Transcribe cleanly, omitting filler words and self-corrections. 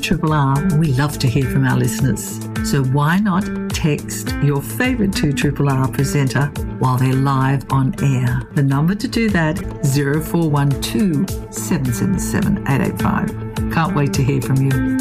2RRR, we love to hear from our listeners. So why not text your favourite 2RRR presenter while they're live on air? The number to do that, 0412 777 885. Can't wait to hear from you.